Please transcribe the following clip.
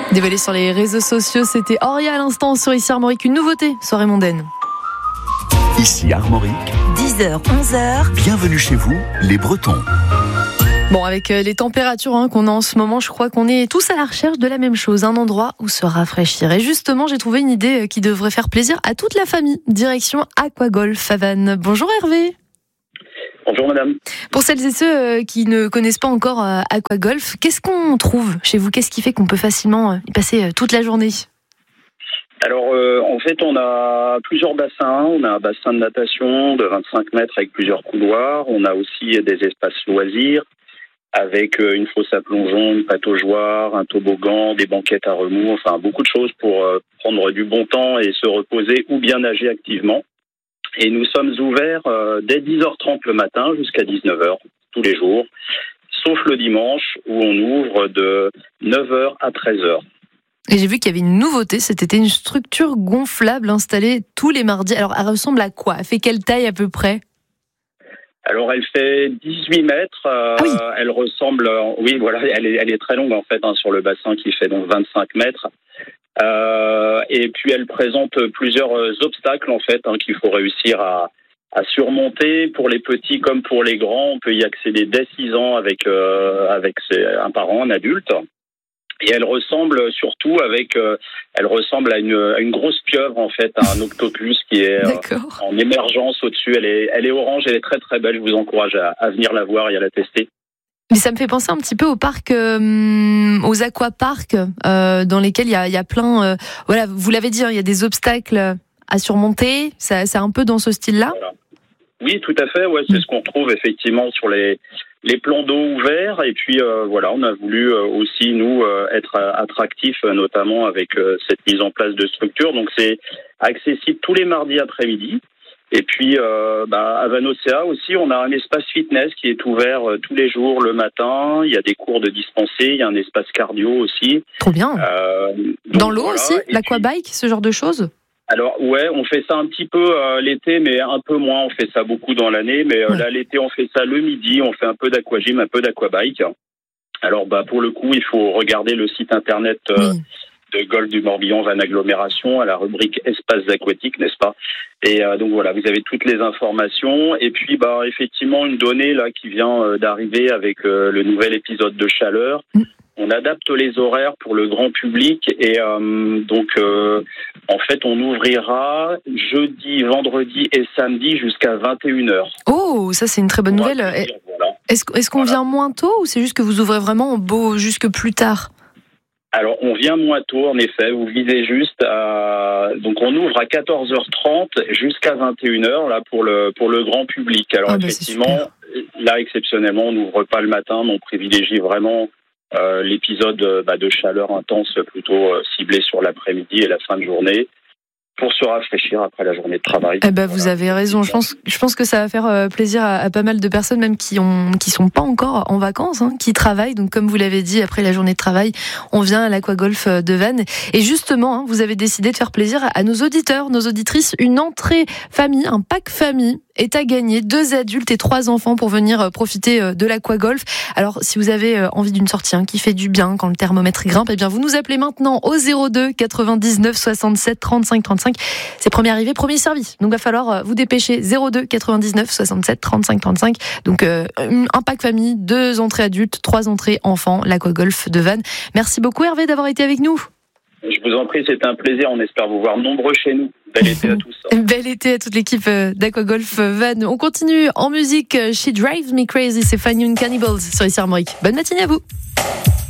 Dévoilé sur les réseaux sociaux, c'était Auria à l'instant sur Ici Armorique, une nouveauté, soirée mondaine. Ici Armorique, 10h, 11h. Bienvenue chez vous, les Bretons. Bon, avec les températures qu'on a en ce moment, je crois qu'on est tous à la recherche de la même chose, un endroit où se rafraîchir. Et justement, j'ai trouvé une idée qui devrait faire plaisir à toute la famille. Direction Aquagolf à Vannes. Bonjour Hervé. Bonjour madame. Pour celles et ceux qui ne connaissent pas encore Aquagolf, qu'est-ce qu'on trouve chez vous ? Qu'est-ce qui fait qu'on peut facilement y passer toute la journée ? Alors en fait on a plusieurs bassins. On a un bassin de natation de 25 mètres avec plusieurs couloirs. On a aussi des espaces loisirs avec une fosse à plongeon, une pataugeoire, un toboggan, des banquettes à remous, enfin beaucoup de choses pour prendre du bon temps et se reposer ou bien nager activement. Et nous sommes ouverts dès 10h30 le matin jusqu'à 19h tous les jours, sauf le dimanche où on ouvre de 9h à 13h. Et j'ai vu qu'il y avait une nouveauté, c'était une structure gonflable installée tous les mardis. Alors elle ressemble à quoi ? Elle fait quelle taille à peu près ? Alors elle fait 18 mètres, oui. Elle ressemble, oui voilà, elle est très longue en fait sur le bassin qui fait donc 25 mètres. Et puis elle présente plusieurs obstacles en fait qu'il faut réussir à surmonter pour les petits comme pour les grands. On peut y accéder dès 6 ans avec un parent, un adulte. Et elle ressemble surtout elle ressemble à une grosse pieuvre en fait, à un octopus qui est en émergence au-dessus. Elle est orange, elle est très très belle. Je vous encourage à venir la voir et à la tester. Mais ça me fait penser un petit peu au parc, aux aquaparks, dans lesquels il y a plein. Voilà, vous l'avez dit, il y a des obstacles à surmonter. C'est un peu dans ce style-là. Voilà. Oui, tout à fait. Ouais, c'est ce qu'on trouve effectivement sur les plans d'eau ouverts. Et puis voilà, on a voulu aussi nous être attractifs, notamment avec cette mise en place de structures. Donc c'est accessible tous les mardis après-midi. Et puis à Vanocea aussi, on a un espace fitness qui est ouvert tous les jours le matin. Il y a des cours de dispensés, il y a un espace cardio aussi. Trop bien. Dans l'eau voilà. aussi, l'aquabike, ce genre de choses. Alors ouais, on fait ça un petit peu l'été, mais un peu moins. On fait ça beaucoup dans l'année, mais là l'été on fait ça le midi. On fait un peu d'aquagym, un peu d'aquabike. Alors pour le coup, il faut regarder le site internet de Golfe du Morbihan Vannes Agglomération à la rubrique espaces aquatiques, n'est-ce pas ? Et donc voilà, vous avez toutes les informations. Et puis effectivement une donnée là qui vient d'arriver avec le nouvel épisode de chaleur. On adapte les horaires pour le grand public et donc en fait on ouvrira jeudi, vendredi et samedi jusqu'à 21h. Oh, ça c'est une très bonne nouvelle. Voilà. Est-ce qu'on vient moins tôt ou c'est juste que vous ouvrez vraiment jusque plus tard ? Alors on vient moins tôt en effet, vous visez juste donc on ouvre à 14h30 jusqu'à 21h là pour le grand public. Alors effectivement, là exceptionnellement on n'ouvre pas le matin, mais on privilégie vraiment l'épisode de chaleur intense plutôt ciblé sur l'après-midi et la fin de journée pour se rafraîchir après la journée de travail. Vous avez raison. Je pense que ça va faire plaisir à pas mal de personnes, même qui sont pas encore en vacances, qui travaillent. Donc, comme vous l'avez dit, après la journée de travail, on vient à l'Aquagolf de Vannes. Et justement, vous avez décidé de faire plaisir à nos auditeurs, nos auditrices. Une entrée famille, un pack famille est à gagner. 2 adultes et 3 enfants pour venir profiter de l'Aquagolf. Alors, si vous avez envie d'une sortie qui fait du bien quand le thermomètre grimpe, vous nous appelez maintenant au 02 99 67 35 35. C'est premier arrivé, premier servi. Donc, il va falloir vous dépêcher. 02 99 67 35 35. Donc, un pack famille, 2 entrées adultes, 3 entrées enfants, l'Aquagolf de Vannes. Merci beaucoup Hervé d'avoir été avec nous. Je vous en prie, c'est un plaisir. On espère vous voir nombreux chez nous. Bel été à tous. Bel été à toute l'équipe d'Aquagolf Vannes. On continue en musique. She Drives Me Crazy, c'est Fine Young Cannibals sur Ici Armorique. Bonne matinée à vous.